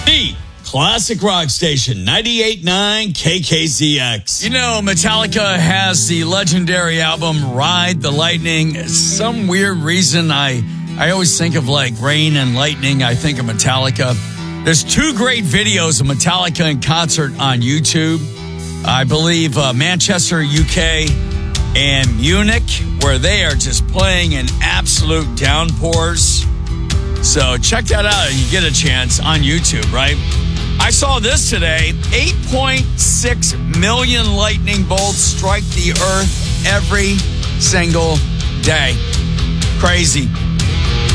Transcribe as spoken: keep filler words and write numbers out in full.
The classic rock station, ninety-eight point nine K K Z X. You know, Metallica has the legendary album Ride the Lightning. Some weird reason I, I always think of like rain and lightning. I think of Metallica. There's two great videos of Metallica in concert on YouTube. I believe uh, Manchester, U K, and Munich, where they are just playing in absolute downpours. So check that out if you get a chance on YouTube, right? I saw this today. eight point six million lightning bolts strike the earth every single day. Crazy.